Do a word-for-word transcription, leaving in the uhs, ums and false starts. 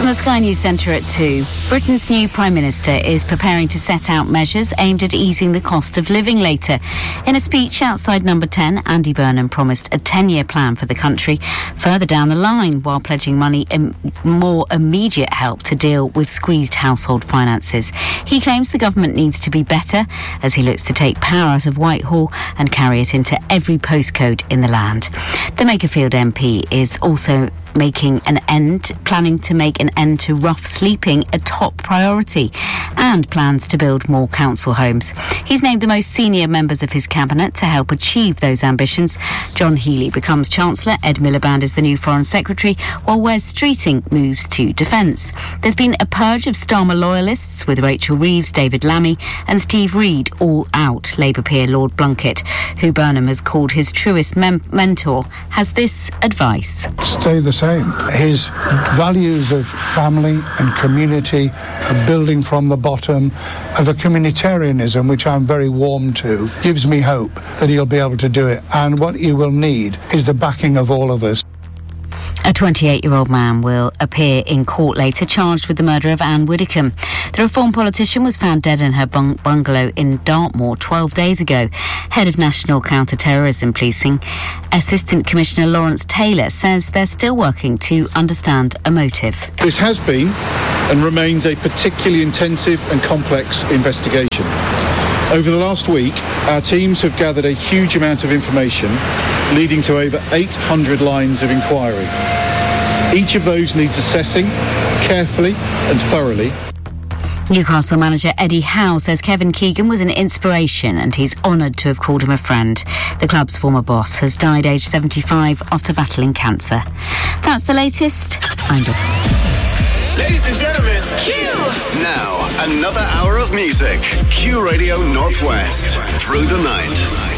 the Sky News Centre at two. Britain's new Prime Minister is preparing to set out measures aimed at easing the cost of living later. In a speech outside Number ten, Andy Burnham promised a ten-year plan for the country further down the line, while pledging money in more immediate help to deal with squeezed household finances. He claims the government needs to be better as he looks to take power out of Whitehall and carry it into every postcode in the land. The Makerfield M P is also making an end, planning to make an end to rough sleeping a top priority, and plans to build more council homes. He's named the most senior members of his cabinet to help achieve those ambitions. John Healey becomes Chancellor, Ed Miliband is the new Foreign Secretary, while Wes Streeting moves to Defence. There's been a purge of Starmer loyalists, with Rachel Reeves, David Lammy and Steve Reid all out. Labour peer Lord Blunkett, who Burnham has called his truest mem- mentor, has this advice. Stay the same. His values of family and community, of building from the bottom, of a communitarianism, which I'm very warm to, gives me hope that he'll be able to do it. And what he will need is the backing of all of us. A twenty-eight-year-old man will appear in court later, charged with the murder of Anne Widdecombe. The Reform politician was found dead in her bung- bungalow in Dartmoor twelve days ago. Head of National Counter-Terrorism Policing, Assistant Commissioner Lawrence Taylor, says they're still working to understand a motive. This has been and remains a particularly intensive and complex investigation. Over the last week, our teams have gathered a huge amount of information, leading to over eight hundred lines of inquiry. Each of those needs assessing carefully and thoroughly. Newcastle manager Eddie Howe says Kevin Keegan was an inspiration and he's honoured to have called him a friend. The club's former boss has died aged seventy-five after battling cancer. That's the latest. I'm Dor- Ladies and gentlemen, Q! Now, another hour of music. Q Radio Northwest. Through the night.